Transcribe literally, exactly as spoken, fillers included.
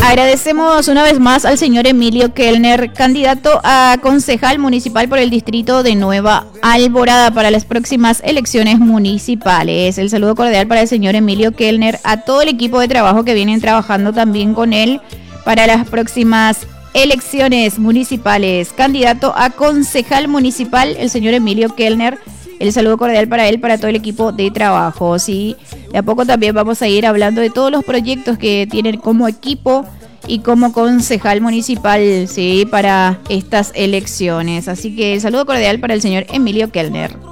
Agradecemos una vez más al señor Emilio Kellner, candidato a concejal municipal por el distrito de Nueva Alborada para las próximas elecciones municipales. El saludo cordial para el señor Emilio Kellner, a todo el equipo de trabajo que vienen trabajando también con él para las próximas elecciones municipales. Candidato a concejal municipal, el señor Emilio Kellner. El saludo cordial para él, para todo el equipo de trabajo. Sí, de a poco también vamos a ir hablando de todos los proyectos que tienen como equipo y como concejal municipal, sí, para estas elecciones. Así que el saludo cordial para el señor Emilio Kellner.